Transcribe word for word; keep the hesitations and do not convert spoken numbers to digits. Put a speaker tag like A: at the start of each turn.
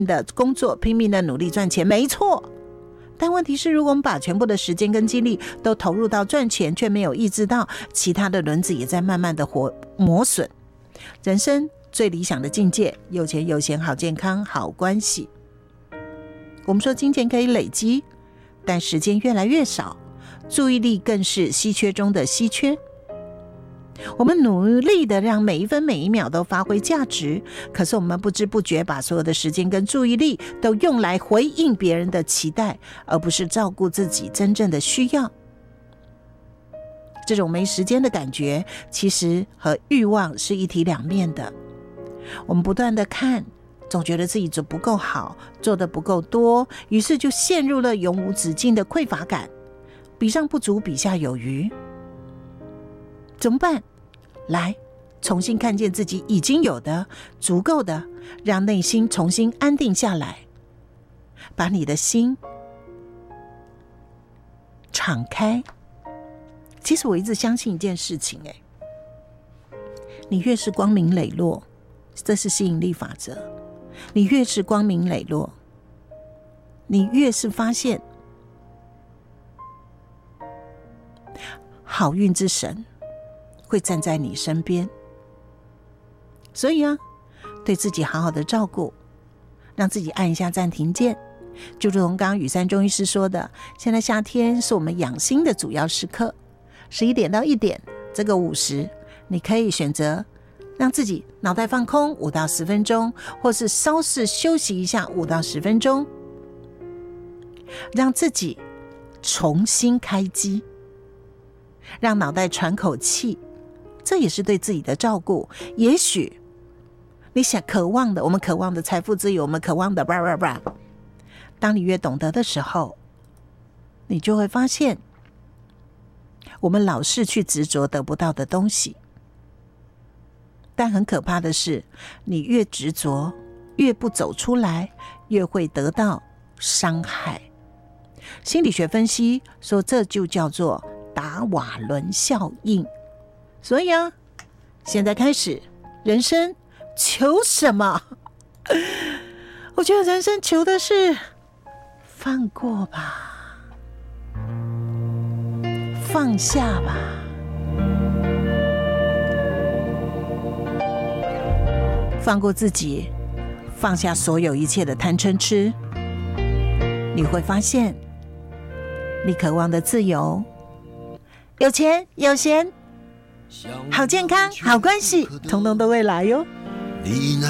A: 的工作，拼命的努力赚钱，没错。但问题是，如果我们把全部的时间跟精力都投入到赚钱，却没有意识到其他的轮子也在慢慢的活磨损。人生最理想的境界，有钱有闲，好健康，好关系。我们说金钱可以累积，但时间越来越少，注意力更是稀缺中的稀缺。我们努力的让每一分每一秒都发挥价值，可是我们不知不觉把所有的时间跟注意力都用来回应别人的期待，而不是照顾自己真正的需要。这种没时间的感觉，其实和欲望是一体两面的。我们不断的看，总觉得自己做不够好，做得不够多，于是就陷入了永无止境的匮乏感，比上不足，比下有余。怎么办？来，重新看见自己已经有的，足够的，让内心重新安定下来，把你的心敞开。其实我一直相信一件事情，哎，你越是光明磊落，这是吸引力法则，你越是光明磊落，你越是发现好运之神会站在你身边。所以啊，对自己好好的照顾，让自己按一下暂停键，就如同刚刚雨山中医师说的，现在夏天是我们养心的主要时刻，十一点到一点这个午时，你可以选择让自己脑袋放空五到十分钟，或是稍事休息一下五到十分钟，让自己重新开机，让脑袋喘口气，这也是对自己的照顾。也许你想渴望的，我们渴望的财富自由，我们渴望的 blah blah blah， 当你越懂得的时候，你就会发现我们老是去执着得不到的东西。但很可怕的是，你越执着，越不走出来，越会得到伤害。心理学分析说，这就叫做达瓦伦效应。所以啊，现在开始，人生求什么？我觉得人生求的是放过吧，放下吧，放过自己，放下所有一切的贪嗔痴，你会发现，你渴望的自由、有钱有闲、好健康好关系，统统都会来哟。